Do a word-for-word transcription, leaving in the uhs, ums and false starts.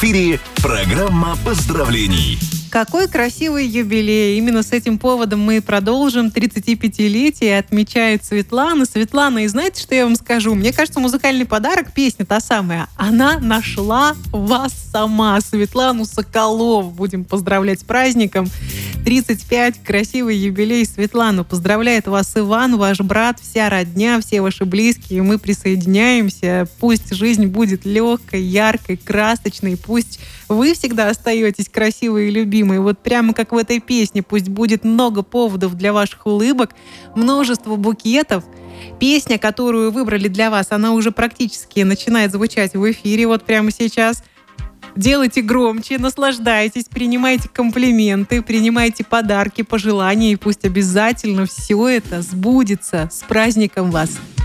эфире программа поздравлений. Какой красивый юбилей. Именно с этим поводом мы продолжим. тридцатипятилетие отмечает Светлана. Светлана, и знаете, что я вам скажу? Мне кажется, музыкальный подарок, песня та самая, она нашла вас сама. Светлану Соколову будем поздравлять с праздником. тридцать пять, красивый юбилей. Светлану поздравляет вас Иван, ваш брат, вся родня, все ваши близкие. Мы присоединяемся. Пусть жизнь будет легкой, яркой, красочной. Пусть вы всегда остаетесь красивой и любимой. Вот прямо как в этой песне. Пусть будет много поводов для ваших улыбок, множество букетов. Песня, которую выбрали для вас, она уже практически начинает звучать в эфире. Вот прямо сейчас. Делайте громче, наслаждайтесь, принимайте комплименты, принимайте подарки, пожелания, и пусть обязательно все это сбудется. С праздником вас!